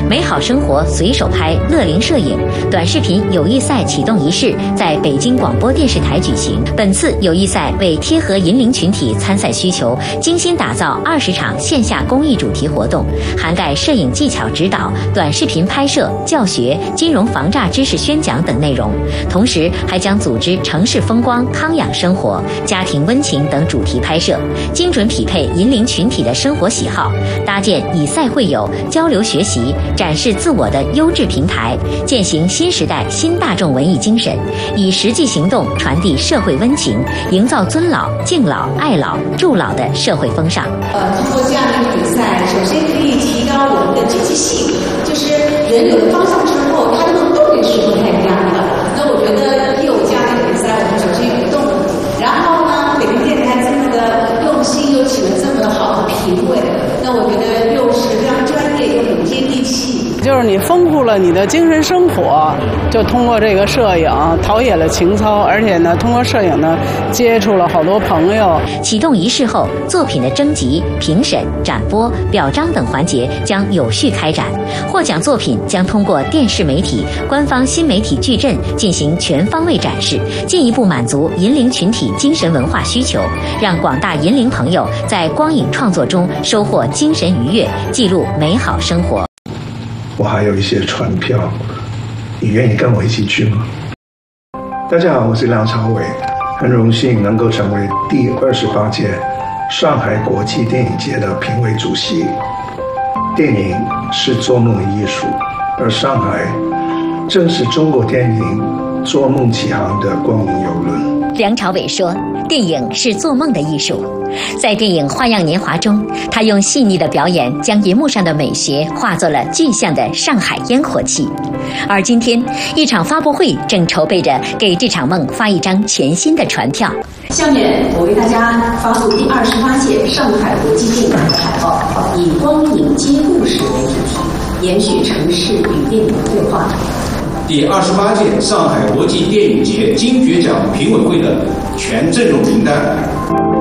美好生活随手拍乐龄摄影短视频友谊赛启动仪式在北京广播电视台举行。本次友谊赛为贴合银龄群体参赛需求，精心打造20场线下公益主题活动，涵盖摄影技巧指导、短视频拍摄、教学、金融防诈知识宣讲等内容。同时还将组织城市风光、康养生活、家庭温情等主题拍摄，精准匹配银龄群体的生活喜好，搭建以赛会友、交流学习、展示自我的优质平台，践行新时代新大众文艺精神，以实际行动传递社会温情，营造尊老、敬老、爱老、助老的社会风尚。 通过这样的一个比赛，首先可以提高我们的积极性，就是人有了方向之后，他那个动力是不太一样的。那我觉得有这样的比赛，我们首先有动力，然后呢，北京电台这么的用心，又起了这么好的品味，那我觉得又是非常专业又很接地气。 就是你丰富了你的精神生活，就通过这个摄影陶冶了情操，而且呢，通过摄影呢，接触了好多朋友。 启动仪式后，作品的征集、评审、展播、表彰等环节将有序开展。获奖作品将通过电视媒体、官方新媒体矩阵进行全方位展示，进一步满足银龄群体精神文化需求，让广大银龄朋友在光影创作中收获精神愉悦，记录美好生活。 我还有一些船票，你愿意跟我一起去吗？大家好，我是梁朝伟，很荣幸能够成为第28届上海国际电影节的评委主席。电影是做梦艺术，而上海正是中国电影做梦起航的光明邮轮。 梁朝伟说，电影是做梦的艺术。在电影《花样年华》中，他用细腻的表演将银幕上的美学化作了具象的上海烟火气。而今天，一场发布会正筹备着给这场梦发一张全新的船票。 下面我为大家发布第28届上海国际电影节海报，以光影接故事为主题，延续城市与电影的对话。 第28届上海国际电影节金爵奖评委会的全阵容名单。